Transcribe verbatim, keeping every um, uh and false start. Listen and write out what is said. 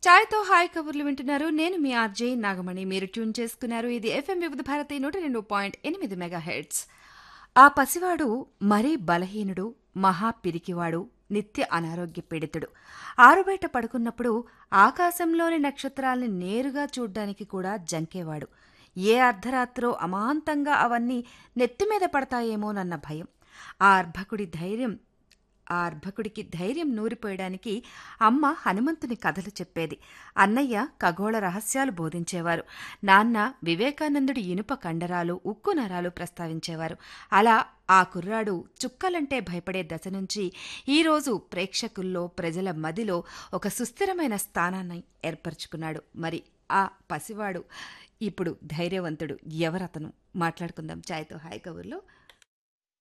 చాయ్తో hi కబుర్లు వింటున్నారు. నేను మీ ఆర్జే నాగమణి. మీరు ట్యూన్ చేసుకున్నారు. ఇది ఎఫ్ఎం వివిధ భారతి నూట రెండు పాయింట్ ఎనిమిది మెగా హెర్ట్జ్. ఆ పసివాడు మరీ బలహీనుడు, మహా పిరికివాడు, నిత్య అనారోగ్య పీడితుడు. ఆరుబయట పడుకున్నప్పుడు ఆకాశంలోని నక్షత్రాల్ని నేరుగా చూడ్డానికి కూడా జంకేవాడు. ఏ అర్ధరాత్రో అమాంతంగా అవన్నీ నెత్తిమీద పడతాయేమోనన్న భయం. ఆ అర్భకుడి ధైర్యం ఆ అర్భకుడికి ధైర్యం నూరిపోయడానికి అమ్మ హనుమంతుని కథలు చెప్పేది. అన్నయ్య ఖగోళ రహస్యాలు బోధించేవారు. నాన్న వివేకానందుడి ఇనుప కండరాలు, ఉక్కు నరాలు ప్రస్తావించేవారు. అలా ఆ కుర్రాడు చుక్కలంటే భయపడే దశ నుంచి ఈరోజు ప్రేక్షకుల్లో, ప్రజల మదిలో ఒక సుస్థిరమైన స్థానాన్ని ఏర్పరచుకున్నాడు. మరి ఆ పసివాడు ఇప్పుడు ధైర్యవంతుడు ఎవరతను? మాట్లాడుకుందాం చాయ్తో హాయ్ కబుర్లో.